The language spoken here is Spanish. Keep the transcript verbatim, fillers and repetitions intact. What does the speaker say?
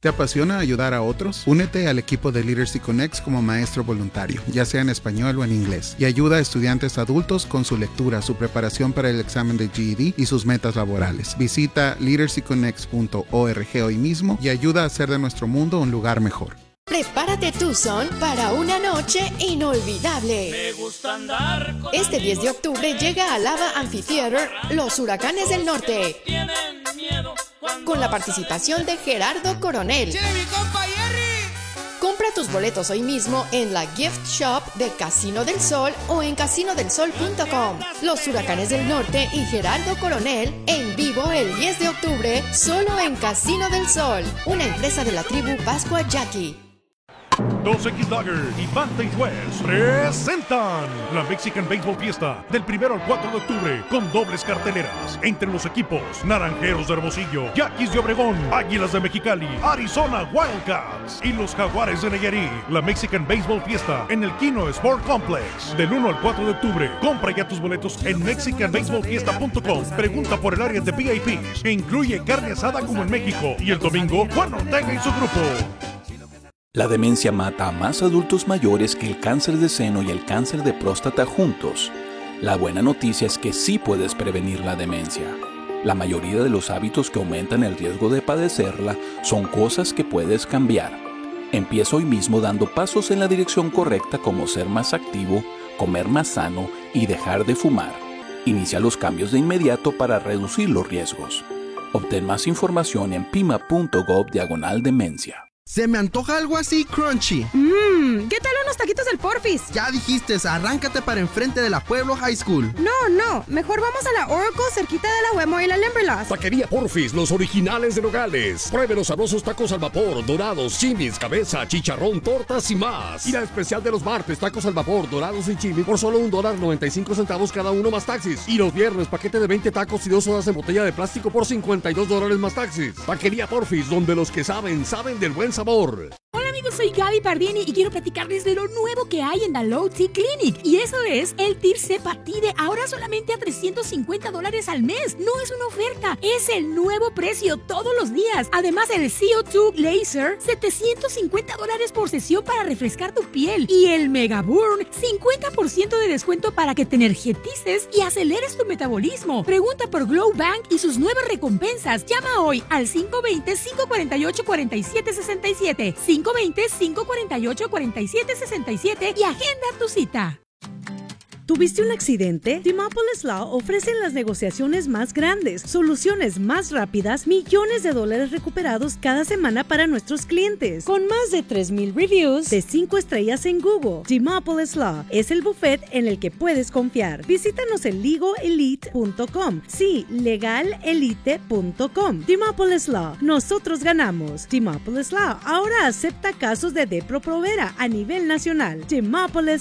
¿Te apasiona ayudar a otros? Únete al equipo de Literacy Connects como maestro voluntario, ya sea en español o en inglés, y ayuda a estudiantes adultos con su lectura, su preparación para el examen de G E D y sus metas laborales. Visita literacy connects punto org hoy mismo y ayuda a hacer de nuestro mundo un lugar mejor. Prepárate Tucson para una noche inolvidable. Me gusta andar con Este diez de octubre llega al Lava Amphitheater Los Huracanes del Norte, con la participación de Gerardo Coronel. Compra tus boletos hoy mismo en la gift shop de Casino del Sol o en casino del sol punto com. Los Huracanes del Norte y Gerardo Coronel en vivo el diez de octubre solo en Casino del Sol, una empresa de la tribu Pascua Yaqui. dos equis Lager y Vantage West presentan la Mexican Baseball Fiesta del primero al cuatro de octubre con dobles carteleras entre los equipos Naranjeros de Hermosillo, Yaquis de Obregón, Águilas de Mexicali, Arizona Wildcats y los Jaguares de Nayarit. La Mexican Baseball Fiesta en el Kino Sport Complex del uno al cuatro de octubre. Compra ya tus boletos en mexican baseball fiesta punto com. Pregunta por el área de V I Ps, que incluye carne asada como en México. Y el domingo, Juan Ortega y su grupo. La demencia mata a más adultos mayores que el cáncer de seno y el cáncer de próstata juntos. La buena noticia es que sí puedes prevenir la demencia. La mayoría de los hábitos que aumentan el riesgo de padecerla son cosas que puedes cambiar. Empieza hoy mismo dando pasos en la dirección correcta, como ser más activo, comer más sano y dejar de fumar. Inicia los cambios de inmediato para reducir los riesgos. Obtén más información en pima punto gov diagonal demencia. Se me antoja algo así crunchy. Mmm, ¿qué tal unos taquitos del Porfis? Ya dijiste, arráncate para enfrente de la Pueblo High School. No, no, mejor vamos a la Oracle cerquita de la Wemo y la Limberlost. Taquería Porfis, los originales de Nogales. Pruebe los sabrosos tacos al vapor, dorados, chimis, cabeza, chicharrón, tortas y más. Y la especial de los martes, tacos al vapor, dorados y chimis por solo un dólar noventa y cinco centavos cada uno más taxis. Y los viernes, paquete de veinte tacos y dos sodas en botella de plástico por cincuenta y dos dólares más taxis. Taquería Porfis, donde los que saben, saben del buen sabor. Hola amigos, soy Gaby Pardini y quiero platicarles de lo nuevo que hay en la Low T Clinic. Y eso es el Tirzepatide, ahora solamente a trescientos cincuenta dólares al mes. No es una oferta, es el nuevo precio todos los días. Además, el C O dos Laser, setecientos cincuenta dólares por sesión para refrescar tu piel. Y el Mega Burn, cincuenta por ciento de descuento para que te energetices y aceleres tu metabolismo. Pregunta por Glow Bank y sus nuevas recompensas. Llama hoy al cinco dos cero, cinco cuatro ocho, cuatro siete seis siete. cinco dos cero, cinco cuatro ocho, cuatro siete seis siete y agenda tu cita. ¿Tuviste un accidente? Demopolis Law ofrecen las negociaciones más grandes, soluciones más rápidas, millones de dólares recuperados cada semana para nuestros clientes. Con más de tres mil reviews de cinco estrellas en Google, Demopolis Law es el buffet en el que puedes confiar. Visítanos en legal elite punto com. Sí, legal elite punto com. Demopolis Law. Nosotros ganamos. Demopolis Law ahora acepta casos de Depro Provera a nivel nacional. Demopolis